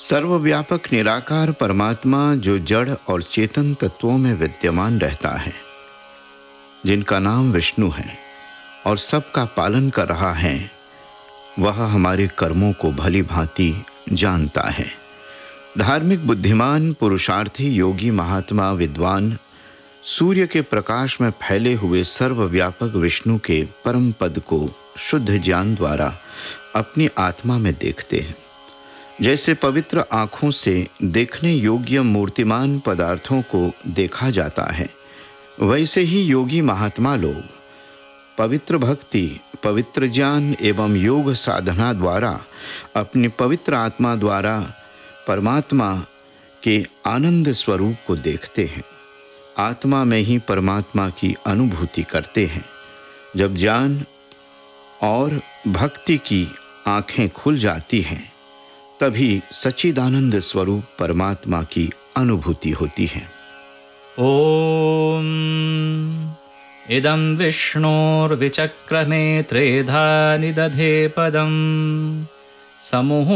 सर्वव्यापक निराकार परमात्मा जो जड़ और चेतन तत्वों में विद्यमान रहता है, जिनका नाम विष्णु है और सबका पालन कर रहा है, वह हमारे कर्मों को भली भांति जानता है। धार्मिक बुद्धिमान पुरुषार्थी योगी महात्मा विद्वान सूर्य के प्रकाश में फैले हुए सर्वव्यापक विष्णु के परम पद को शुद्ध ज्ञान द्वारा अपनी आत्मा में देखते हैं। जैसे पवित्र आँखों से देखने योग्य मूर्तिमान पदार्थों को देखा जाता है, वैसे ही योगी महात्मा लोग पवित्र भक्ति, पवित्र ज्ञान एवं योग साधना द्वारा अपनी पवित्र आत्मा द्वारा परमात्मा के आनंद स्वरूप को देखते हैं। आत्मा में ही परमात्मा की अनुभूति करते हैं। जब ज्ञान और भक्ति की आंखें खुल जाती हैं, तभी सच्चिदानंद स्वरूप परमात्मा की अनुभूति होती है। ओम इदं विष्णोर्विचक्रमे त्रेधा निदधे पदं समूह